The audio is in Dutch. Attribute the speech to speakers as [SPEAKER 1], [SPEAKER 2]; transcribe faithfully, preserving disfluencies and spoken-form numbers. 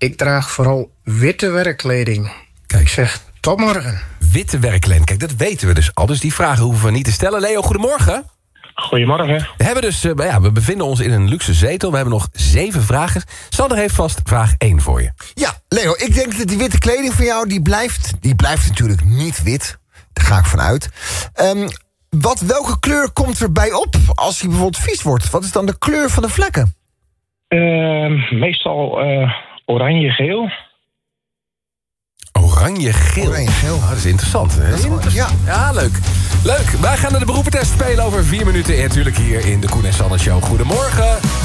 [SPEAKER 1] Ik draag vooral witte werkkleding.
[SPEAKER 2] Kijk.
[SPEAKER 1] Ik zeg tot morgen.
[SPEAKER 2] Witte werkkleding, kijk, dat weten we dus al. Dus die vragen hoeven we niet te stellen. Leo, goedemorgen.
[SPEAKER 3] Goedemorgen.
[SPEAKER 2] We hebben dus, uh, ja, we bevinden ons in een luxe zetel. We hebben nog zeven vragen. Sander heeft vast vraag één voor je.
[SPEAKER 4] Ja, Leo, ik denk dat die witte kleding van jou, die blijft, die blijft natuurlijk niet wit. Daar ga ik vanuit. Um, wat, welke kleur komt erbij op als hij bijvoorbeeld vies wordt? Wat is dan de kleur van de vlekken?
[SPEAKER 3] Uh, meestal uh, oranje-geel.
[SPEAKER 2] Oranje-geel.
[SPEAKER 4] Oranje-geel.
[SPEAKER 2] Oh, dat is interessant. Hè?
[SPEAKER 4] Dat is wel- ja.
[SPEAKER 2] Ja, leuk. Leuk. Wij gaan naar de beroepentest spelen over vier minuten. En natuurlijk hier in de Koen en Sander Show. Goedemorgen.